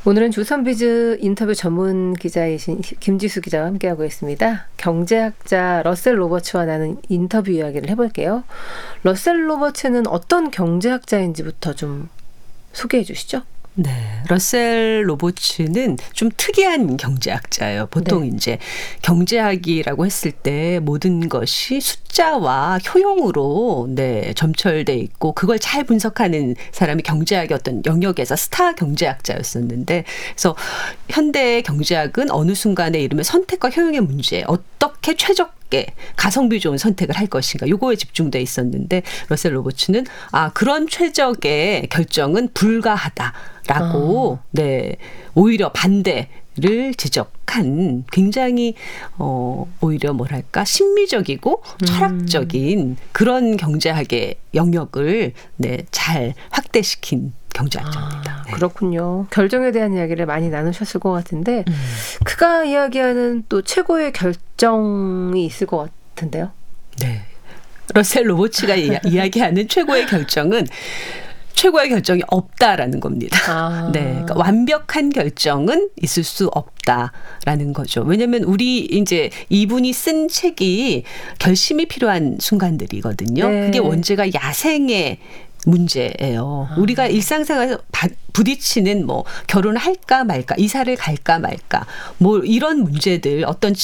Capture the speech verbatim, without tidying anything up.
오늘은 조선비즈 인터뷰 전문 기자이신 김지수 기자와 함께하고 있습니다. 경제학자 러셀 로버츠와 나눈 인터뷰 이야기를 해볼게요. 러셀 로버츠는 어떤 경제학자인지부터 좀 소개해 주시죠. 네, 러셀 로버츠는 좀 특이한 경제학자예요. 보통 네. 이제 경제학이라고 했을 때 모든 것이 숫자와 효용으로 네, 점철돼 있고 그걸 잘 분석하는 사람이 경제학의 어떤 영역에서 스타 경제학자였었는데, 그래서 현대 경제학은 어느 순간에 이르면 선택과 효용의 문제, 어떻게 최적 가성비 좋은 선택을 할 것인가, 요거에 집중돼 있었는데 러셀 로버츠는 아 그런 최적의 결정은 불가하다라고 어. 네 오히려 반대를 지적한 굉장히 어 오히려 뭐랄까 심미적이고 음. 철학적인 그런 경제학의 영역을 네 잘 확대시킨 경제학자입니다. 아, 네. 그렇군요. 결정에 대한 이야기를 많이 나누셨을 것 같은데 음. 그가 이야기하는 또 최고의 결정이 있을 것 같은데요. 네. 러셀 로버츠가 이야기하는 최고의 결정은 최고의 결정이 없다라는 겁니다. 아. 네, 그러니까 완벽한 결정은 있을 수 없다라는 거죠. 왜냐하면 우리 이제 이분이 쓴 책이 결심이 필요한 순간들이거든요. 네. 그게 원제가 야생의 문제예요. 아. 우리가 일상생활에서 부딪히는 뭐 결혼을 할까 말까, 이사를 갈까 말까, 뭐 이런 문제들, 어떤